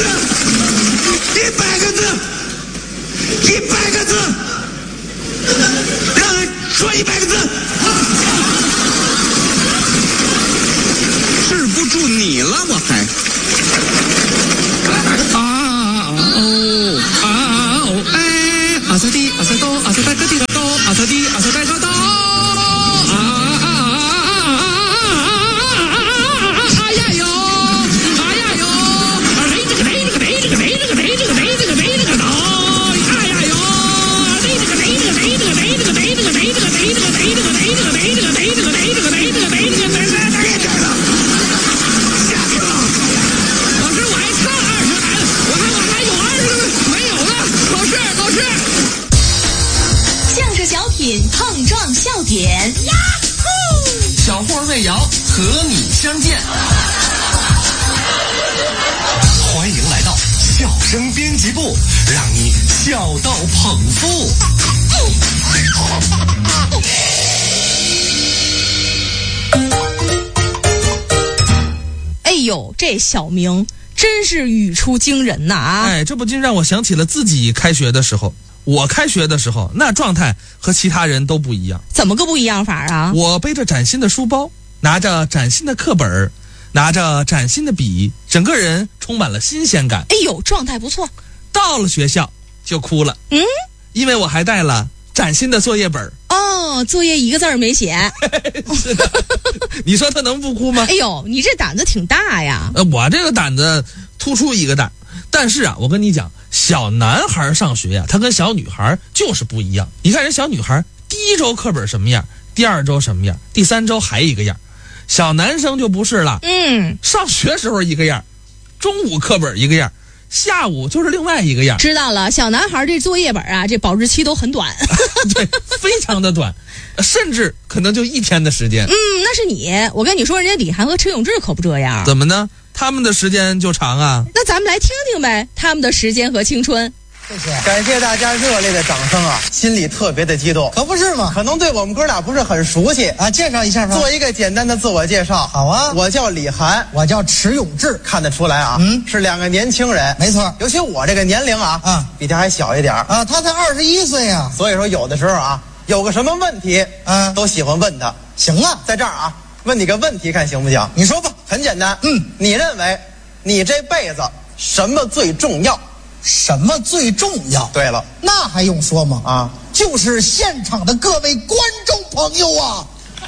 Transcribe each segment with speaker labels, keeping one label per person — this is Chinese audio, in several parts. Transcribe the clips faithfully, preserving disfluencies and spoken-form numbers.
Speaker 1: 字，一百个字，一百个字，让他说一百个字。治不住你了，我还。啊哦啊哦哎，阿萨蒂阿萨多阿萨达个蒂个多阿萨蒂阿萨达个多啊啊啊！哎呀哟，哎呀哟，谁这个谁这个谁这个谁这个谁这个谁这个谁这个多？哎呀哟，谁这个谁这个谁这个谁这个谁这个谁这个谁这个谁这个谁这个谁这个谁这个谁这个谁这个谁这个谁这个谁？别改了，下去了。老师，我还差二十来了，我看我还有二十个没有了。老师，老师。
Speaker 2: 相声小品碰撞笑点，呀呼！
Speaker 3: 小霍魏瑶和你相见，欢迎来到笑声编辑部，让你笑到捧腹。
Speaker 2: 哎呦，这小明真是语出惊人呐！啊，
Speaker 4: 哎，这不禁让我想起了自己开学的时候。我开学的时候，那状态和其他人都不一样。
Speaker 2: 怎么个不一样法啊？
Speaker 4: 我背着崭新的书包，拿着崭新的课本，拿着崭新的笔，整个人充满了新鲜感。
Speaker 2: 哎呦，状态不错。
Speaker 4: 到了学校就哭了，
Speaker 2: 嗯，
Speaker 4: 因为我还带了崭新的作业本。
Speaker 2: 哦，作业一个字儿没写。
Speaker 4: 是的，你说他能不哭吗？
Speaker 2: 哎呦，你这胆子挺大呀！
Speaker 4: 呃，我这个胆子突出一个胆，但是啊，我跟你讲，小男孩上学呀、啊，他跟小女孩就是不一样。你看人小女孩第一周课本什么样，第二周什么样，第三周还一个样，小男生就不是了。
Speaker 2: 嗯，
Speaker 4: 上学时候一个样，中午课本一个样，下午就是另外一个样。
Speaker 2: 知道了，小男孩这作业本啊，这保质期都很短。
Speaker 4: 对，非常的短，甚至可能就一天的时间。
Speaker 2: 嗯，那是你。我跟你说，人家李涵和陈永志可不这样。
Speaker 4: 怎么呢？他们的时间就长啊。
Speaker 2: 那咱们来听听呗，他们的时间和青春。
Speaker 5: 谢谢，感谢大家热烈的掌声啊！心里特别的激动，
Speaker 6: 可不是嘛？
Speaker 5: 可能对我们哥俩不是很熟悉
Speaker 6: 啊，介绍一下吧。
Speaker 5: 做一个简单的自我介绍。
Speaker 6: 好啊，
Speaker 5: 我叫李涵，
Speaker 6: 我叫迟永志，
Speaker 5: 看得出来啊，
Speaker 6: 嗯，
Speaker 5: 是两个年轻人，
Speaker 6: 没错。
Speaker 5: 尤其我这个年龄啊，
Speaker 6: 啊，
Speaker 5: 比他还小一点
Speaker 6: 啊，他才二十一岁啊。
Speaker 5: 所以说有的时候啊，有个什么问题，
Speaker 6: 嗯，
Speaker 5: 都喜欢问他。
Speaker 6: 行啊，
Speaker 5: 在这儿啊，问你个问题，看行不行？
Speaker 6: 你说吧。
Speaker 5: 很简单，
Speaker 6: 嗯，
Speaker 5: 你认为你这辈子什么最重要？
Speaker 6: 什么最重要？
Speaker 5: 对了，
Speaker 6: 那还用说吗？
Speaker 5: 啊，
Speaker 6: 就是现场的各位观众朋友啊，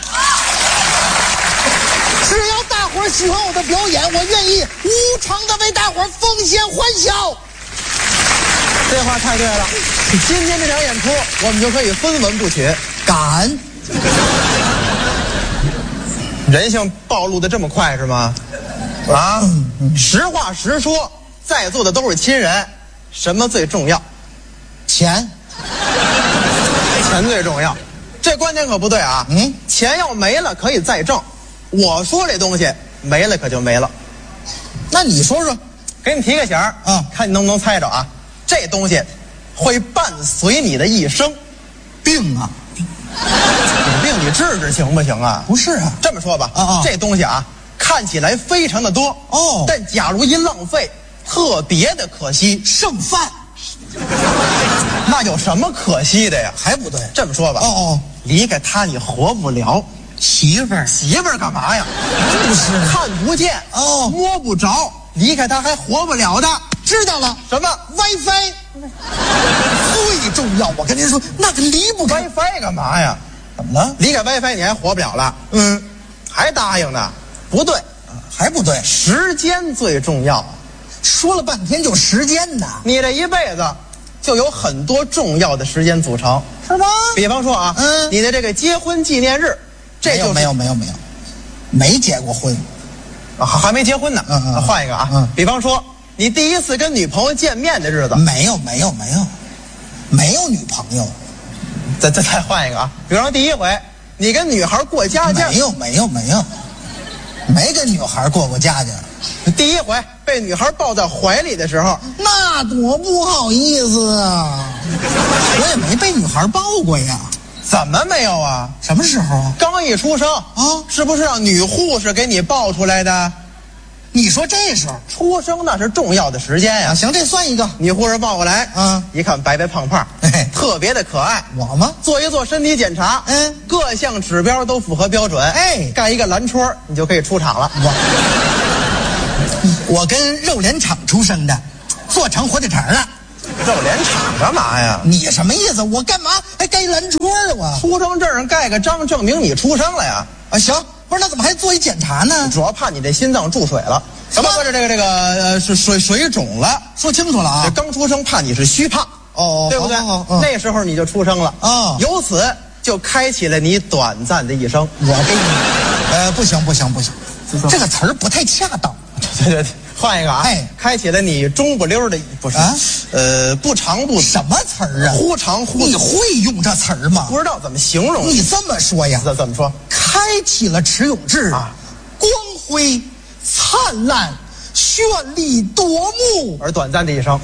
Speaker 6: 只要大伙儿喜欢我的表演，我愿意无偿的为大伙儿奉献欢笑。
Speaker 5: 这话太对了，今天这场演出我们就可以分文不取。
Speaker 6: 感恩。
Speaker 5: 人性暴露的这么快是吗？啊，
Speaker 6: 嗯嗯、
Speaker 5: 实话实说，在座的都是亲人，什么最重要？
Speaker 6: 钱，
Speaker 5: 钱最重要。这观点可不对啊！
Speaker 6: 嗯，
Speaker 5: 钱要没了可以再挣，我说这东西没了可就没了。
Speaker 6: 那你说说，
Speaker 5: 给你提个醒儿
Speaker 6: 啊，
Speaker 5: 看你能不能猜着啊？这东西会伴随你的一生。
Speaker 6: 病啊！
Speaker 5: 有病你治治行不行啊？
Speaker 6: 不是啊，
Speaker 5: 这么说吧，
Speaker 6: 啊啊，
Speaker 5: 这东西啊，看起来非常的多
Speaker 6: 哦，
Speaker 5: 但假如一浪费，特别的可惜。
Speaker 6: 剩饭，
Speaker 5: 那有什么可惜的呀？
Speaker 6: 还不对。
Speaker 5: 这么说吧，
Speaker 6: 哦哦，
Speaker 5: 离开他你活不了。
Speaker 6: 媳妇儿，
Speaker 5: 媳妇儿干嘛呀？
Speaker 6: 就是
Speaker 5: 看不见
Speaker 6: 哦，
Speaker 5: 摸不着，离开他还活不了的。
Speaker 6: 知道了，
Speaker 5: 什么
Speaker 6: WiFi 最重要。我跟您说，那个离不开
Speaker 5: WiFi 干嘛呀？
Speaker 6: 怎么了？
Speaker 5: 离开 WiFi 你还活不了了？嗯，还答应呢？不对，
Speaker 6: 还不对，
Speaker 5: 时间最重要。
Speaker 6: 说了半天就时间呐，
Speaker 5: 你这一辈子就有很多重要的时间组成，
Speaker 6: 是吗？
Speaker 5: 比方说啊，
Speaker 6: 嗯，
Speaker 5: 你的这个结婚纪念日，这就是
Speaker 6: 没有没有没有没有，没结过婚
Speaker 5: 啊，还没结婚呢。
Speaker 6: 嗯嗯，
Speaker 5: 换一个啊，
Speaker 6: 嗯，
Speaker 5: 比方说你第一次跟女朋友见面的日子，
Speaker 6: 没有没有没有，没有女朋友。
Speaker 5: 再再再换一个啊，比方说第一回你跟女孩过家家，
Speaker 6: 没有没有没有，没跟女孩过过家家。
Speaker 5: 第一回被女孩抱在怀里的时候，
Speaker 6: 那多不好意思啊！我也没被女孩抱过呀。
Speaker 5: 怎么没有啊？
Speaker 6: 什么时候啊？
Speaker 5: 刚一出生
Speaker 6: 啊，
Speaker 5: 是不是让女护士给你抱出来的？
Speaker 6: 你说这时候
Speaker 5: 出生那是重要的时间呀、
Speaker 6: 啊，行，这算一个。
Speaker 5: 女护士抱过来，
Speaker 6: 啊
Speaker 5: 一看白白胖胖，
Speaker 6: 嘿
Speaker 5: 特别的可爱。
Speaker 6: 我吗？
Speaker 5: 做一做身体检查，
Speaker 6: 嗯
Speaker 5: 各项指标都符合标准，
Speaker 6: 哎
Speaker 5: 盖一个蓝戳，你就可以出场了。
Speaker 6: 我我跟肉联厂出生的，做成火腿肠了。
Speaker 5: 肉联厂干嘛呀？
Speaker 6: 你什么意思？我干嘛还盖蓝戳啊？我
Speaker 5: 出生证上盖个章，证明你出生了呀。
Speaker 6: 啊行，不是那怎么还做一检查呢？
Speaker 5: 主要怕你这心脏注水了，
Speaker 6: 什么
Speaker 5: 什么这个这个呃是水水肿了。
Speaker 6: 说清楚了啊
Speaker 5: 这！刚出生怕你是虚胖，
Speaker 6: 哦，
Speaker 5: 对不对？
Speaker 6: 好好好嗯
Speaker 5: 那时候你就出生了，
Speaker 6: 哦
Speaker 5: 由此就开启了你短暂的一生。
Speaker 6: 我给你，呃，不行不行不行，这个词儿不太恰当。
Speaker 5: 对对对，换一个啊！
Speaker 6: 哎
Speaker 5: 开启了你中不溜的，不是
Speaker 6: 啊
Speaker 5: 呃不长不
Speaker 6: 什么词儿啊？
Speaker 5: 忽长忽
Speaker 6: 你会用这词儿吗？
Speaker 5: 不知道怎么形容。
Speaker 6: 你这么说呀，
Speaker 5: 怎怎么说？
Speaker 6: 开启了迟永志
Speaker 5: 啊
Speaker 6: 光辉、灿烂、绚丽夺目。
Speaker 5: 而短暂的一生，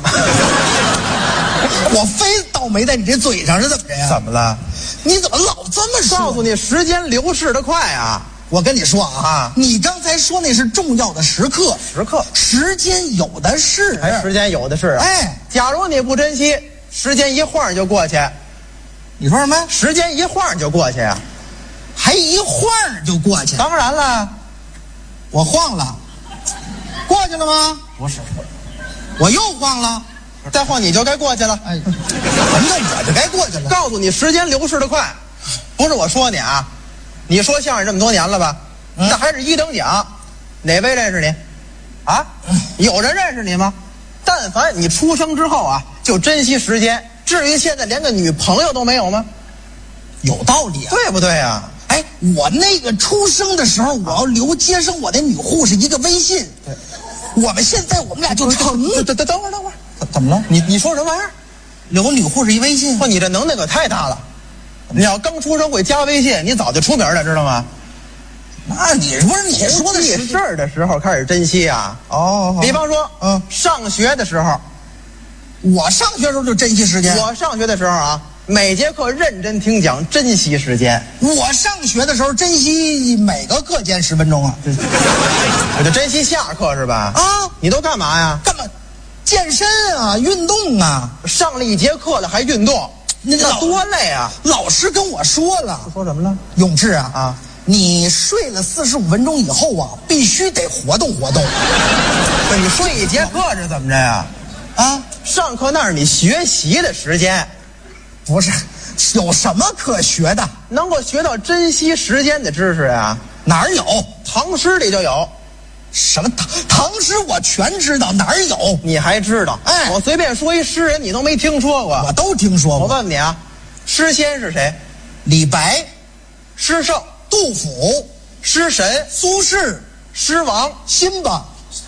Speaker 6: 我非倒霉在你这嘴上是怎么着呀？
Speaker 5: 怎么了？
Speaker 6: 你怎么老这么说？
Speaker 5: 告诉你，时间流逝的快啊！
Speaker 6: 我跟你说啊，
Speaker 5: 啊
Speaker 6: 你刚才说那是重要的时刻，
Speaker 5: 时刻，
Speaker 6: 时间有的是。
Speaker 5: 哎，时间有的是啊。
Speaker 6: 哎，
Speaker 5: 假如你不珍惜，时间一晃就过去，
Speaker 6: 你说什么？
Speaker 5: 时间一晃就过去呀、
Speaker 6: 还一晃就过去？
Speaker 5: 当然了，
Speaker 6: 我晃了，过去了吗？
Speaker 5: 不是，
Speaker 6: 我又晃了。
Speaker 5: 再晃你就该过去了。
Speaker 6: 哎，怎么叫我就该过去了？
Speaker 5: 告诉你，时间流逝的快，不是我说你啊，你说相声这么多年了吧？
Speaker 6: 嗯
Speaker 5: 那还是一等奖，哪位认识你？啊？有人认识你吗？但凡你出生之后啊，就珍惜时间。至于现在连个女朋友都没有吗？
Speaker 6: 有道理啊。
Speaker 5: 对不对呀、
Speaker 6: 哎，我那个出生的时候，我要留接生我的女护士一个微信。
Speaker 5: 对，
Speaker 6: 我们现在我们俩就成。
Speaker 5: 等等等会儿等会儿，
Speaker 6: 怎么了？
Speaker 5: 你你说什么玩意儿？
Speaker 6: 留女护士一微信？
Speaker 5: 不，你这能耐可太大了。你要刚出生会加微信，你早就出名了，知道吗？
Speaker 6: 那你不是你说的是
Speaker 5: 记事儿的时候开始珍惜啊。
Speaker 6: 哦？
Speaker 5: 比方说，
Speaker 6: 嗯，
Speaker 5: 上学的时候，
Speaker 6: 我上学的时候就珍惜时间。
Speaker 5: 我上学的时候啊，每节课认真听讲，珍惜时间。
Speaker 6: 我上学的时候珍惜每个课间十分钟啊。
Speaker 5: 我就珍惜下课是吧？
Speaker 6: 啊，
Speaker 5: 你都干嘛呀？
Speaker 6: 干嘛？健身啊，运动啊。
Speaker 5: 上了一节课了还运动，那
Speaker 6: 那老
Speaker 5: 多累啊！
Speaker 6: 老师跟我说了，
Speaker 5: 说什么了？
Speaker 6: 永志啊
Speaker 5: 啊，
Speaker 6: 你睡了四十五分钟以后啊，必须得活动活动。
Speaker 5: 不是你睡一节课是怎么着呀？
Speaker 6: 啊，
Speaker 5: 上课那是你学习的时间，
Speaker 6: 不是，有什么可学的？
Speaker 5: 能够学到珍惜时间的知识呀。
Speaker 6: 哪儿有？
Speaker 5: 唐诗里就有，
Speaker 6: 什么唐唐诗我全知道，哪儿有？
Speaker 5: 你还知道？
Speaker 6: 哎
Speaker 5: 我随便说一诗人，你都没听说过。
Speaker 6: 我都听说
Speaker 5: 我
Speaker 6: 过。
Speaker 5: 问问你啊，诗仙是谁？
Speaker 6: 李白、
Speaker 5: 诗圣、
Speaker 6: 杜甫、
Speaker 5: 诗神、
Speaker 6: 苏轼、
Speaker 5: 诗王。
Speaker 6: 辛巴。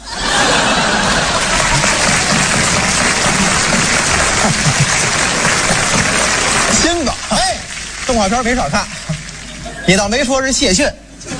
Speaker 5: 辛巴，哎，动画片没少看，你倒没说是谢逊。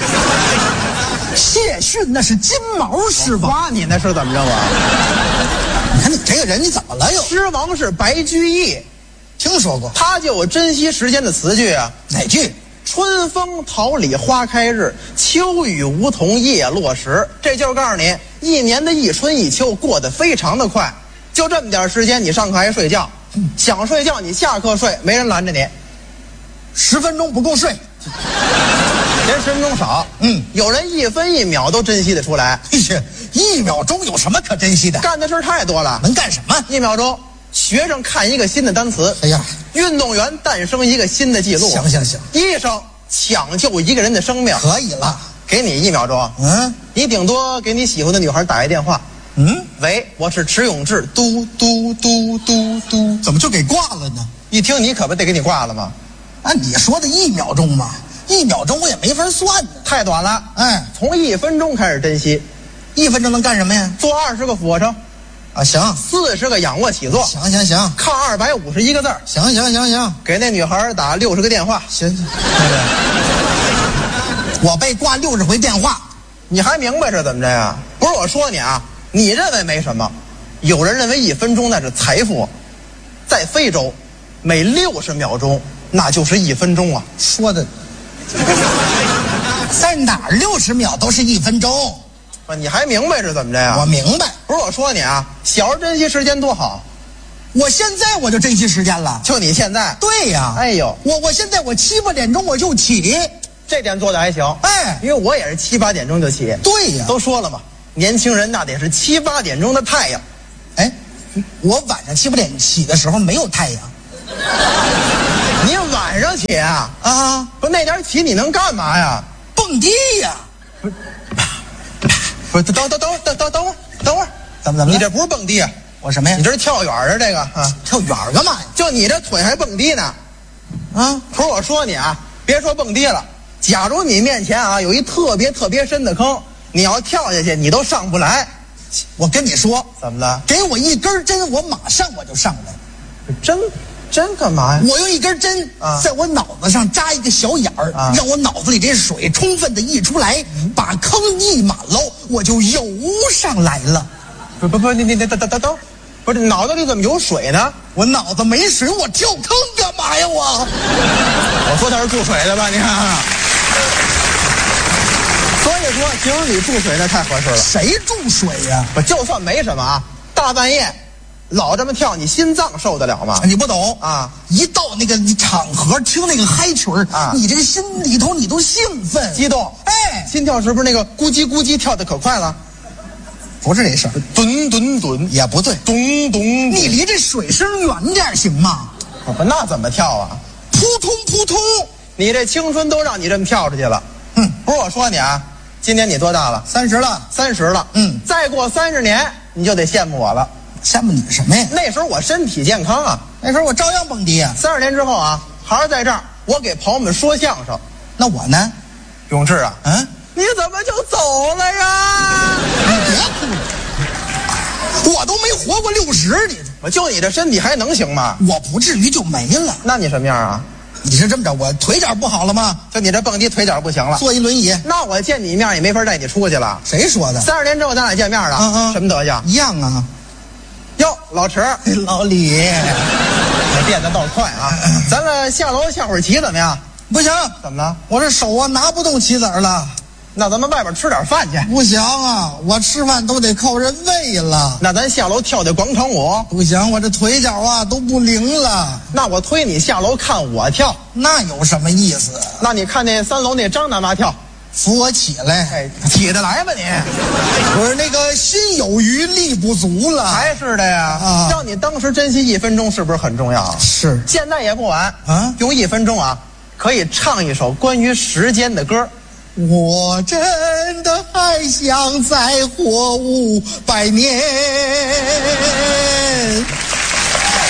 Speaker 6: 谢逊那是金毛狮王。
Speaker 5: 夸你那是怎么着啊？
Speaker 6: 你看你这个人，你怎么了又？
Speaker 5: 诗王是白居易，
Speaker 6: 听说过
Speaker 5: 他就有珍惜时间的词句啊。
Speaker 6: 哪句？
Speaker 5: 春风桃李花开日，秋雨梧桐叶落时。这就是告诉你，一年的一春一秋过得非常的快。就这么点时间，你上课还睡觉，想睡觉你下课睡，没人拦着你。
Speaker 6: 十分钟不够睡。
Speaker 5: 嫌十分钟少，
Speaker 6: 嗯，
Speaker 5: 有人一分一秒都珍惜得出来，
Speaker 6: 哎呀，一秒钟有什么可珍惜的？
Speaker 5: 干的事儿太多了。
Speaker 6: 能干什么？
Speaker 5: 一秒钟，学生看一个新的单词，
Speaker 6: 哎呀，
Speaker 5: 运动员诞生一个新的记录，
Speaker 6: 行行行，
Speaker 5: 医生抢救一个人的生命，
Speaker 6: 可以了。
Speaker 5: 给你一秒钟，
Speaker 6: 嗯
Speaker 5: 你顶多给你喜欢的女孩打一电话，
Speaker 6: 嗯，
Speaker 5: 喂，我是迟永志，嘟嘟嘟嘟嘟，
Speaker 6: 怎么就给挂了呢？
Speaker 5: 一听你可不得给你挂了吗？
Speaker 6: 按你说的一秒钟嘛，一秒钟我也没法算呢。
Speaker 5: 太短了，
Speaker 6: 哎，
Speaker 5: 从一分钟开始珍惜，
Speaker 6: 一分钟能干什么呀？
Speaker 5: 做二十个俯卧撑，
Speaker 6: 啊，行，
Speaker 5: 四十个仰卧起坐，
Speaker 6: 行行行，
Speaker 5: 看二百五十一个字儿，
Speaker 6: 行行行行
Speaker 5: 给那女孩打六十个电话，
Speaker 6: 行行，我被挂六十回电话，
Speaker 5: 你还明白是怎么着呀？不是我说你啊，你认为没什么，有人认为一分钟那是财富，在非洲，每六十秒钟那就是一分钟啊。
Speaker 6: 说的在哪儿六十秒都是一分钟？
Speaker 5: 你还明白是怎么着呀？
Speaker 6: 我明白，
Speaker 5: 不是我说你啊，小时候珍惜时间多好。
Speaker 6: 我现在我就珍惜时间了。
Speaker 5: 就你现在，
Speaker 6: 对呀，
Speaker 5: 哎呦，
Speaker 6: 我我现在我七八点钟我就起，
Speaker 5: 这点做的还行。
Speaker 6: 哎，
Speaker 5: 因为我也是七八点钟就起。
Speaker 6: 对呀，
Speaker 5: 都说了嘛，年轻人那得是七八点钟的太阳。
Speaker 6: 哎，我晚上七八点起的时候没有太阳。
Speaker 5: 你晚上起啊？
Speaker 6: 啊，
Speaker 5: 不那点起你能干嘛呀？
Speaker 6: 蹦迪呀！
Speaker 5: 不是，等等等等等等会儿，等会儿，
Speaker 6: 怎么怎么了？
Speaker 5: 你这不是蹦迪啊？
Speaker 6: 我什么呀？
Speaker 5: 你这是跳远啊？这个啊，
Speaker 6: 跳远干嘛呀？
Speaker 5: 就你这腿还蹦迪呢？
Speaker 6: 啊，
Speaker 5: 不是我说你啊，别说蹦迪了，假如你面前啊有一特别特别深的坑，你要跳下去，你都上不来。
Speaker 6: 我跟你说，
Speaker 5: 怎么了？
Speaker 6: 给我一根针，我马上我就上来。
Speaker 5: 针针干嘛呀？
Speaker 6: 我用一根针
Speaker 5: 啊
Speaker 6: 在我脑子上扎一个小眼儿，
Speaker 5: 啊
Speaker 6: 让我脑子里这水充分的溢出来，把坑溢满喽，我就游上来了。
Speaker 5: 不不不，你你等等等等，不是脑子里怎么有水呢？
Speaker 6: 我脑子没水，我跳坑干嘛呀？我
Speaker 5: 我说他是注水的吧？你看，所以说形容你注水那太合适了。
Speaker 6: 谁注水呀、
Speaker 5: 不，就算没什么啊，大半夜老这么跳，你心脏受得了吗？
Speaker 6: 你不懂
Speaker 5: 啊！
Speaker 6: 一到那个场合，听那个嗨曲儿
Speaker 5: 啊
Speaker 6: 你这个心里头你都兴奋
Speaker 5: 激动，
Speaker 6: 哎，
Speaker 5: 心跳是不是那个咕叽咕叽跳的可快了？
Speaker 6: 不是这事儿，
Speaker 5: 吨吨吨，
Speaker 6: 也不对，
Speaker 5: 咚咚，
Speaker 6: 你离这水声远点儿行吗？
Speaker 5: 不那怎么跳啊？
Speaker 6: 扑通扑通，
Speaker 5: 你这青春都让你这么跳出去了。
Speaker 6: 哼，
Speaker 5: 不是我说你啊，今年你多大了？
Speaker 6: 三十了，
Speaker 5: 三十了。
Speaker 6: 嗯
Speaker 5: 再过三十年你就得羡慕我了。
Speaker 6: 羡慕你什么呀？
Speaker 5: 那时候我身体健康啊，
Speaker 6: 那时候我照样蹦迪呀、
Speaker 5: 三十年之后啊，还是在这儿，我给朋友们说相声。
Speaker 6: 那我呢？
Speaker 5: 永志啊，
Speaker 6: 嗯，
Speaker 5: 你怎么就走了呀？
Speaker 6: 你别哭了，我都没活过六十，你
Speaker 5: 我就你这身体还能行吗？
Speaker 6: 我不至于就没了。
Speaker 5: 那你什么样啊？
Speaker 6: 你是这么着，我腿脚不好了吗？
Speaker 5: 就你这蹦迪腿脚不行了，
Speaker 6: 坐一轮椅。
Speaker 5: 那我见你一面也没法带你出去了。
Speaker 6: 谁说的？
Speaker 5: 三十年之后咱俩见面了，
Speaker 6: 嗯嗯
Speaker 5: 什么德行？
Speaker 6: 一样啊。
Speaker 5: 哟，老池，
Speaker 6: 老李，
Speaker 5: 你变得倒快啊！咱们下楼下会儿棋怎么样？
Speaker 6: 不行，
Speaker 5: 怎么了？
Speaker 6: 我这手啊拿不动棋子儿了。
Speaker 5: 那咱们外边吃点饭去。
Speaker 6: 不行啊，我吃饭都得靠人喂了。
Speaker 5: 那咱下楼跳跳广场舞。
Speaker 6: 不行，我这腿脚啊都不灵了。
Speaker 5: 那我推你下楼看我跳。
Speaker 6: 那有什么意思？
Speaker 5: 那你看那三楼那张大妈跳，
Speaker 6: 扶我起来。
Speaker 5: 哎，起得来吧你？
Speaker 6: 不是那个心有余力不足了。
Speaker 5: 还是的呀。
Speaker 6: 啊
Speaker 5: 让你当时珍惜一分钟，是不是很重要？
Speaker 6: 是
Speaker 5: 现在也不晚
Speaker 6: 啊
Speaker 5: 用一分钟啊，可以唱一首关于时间的歌。
Speaker 6: 我真的还想再活五百年。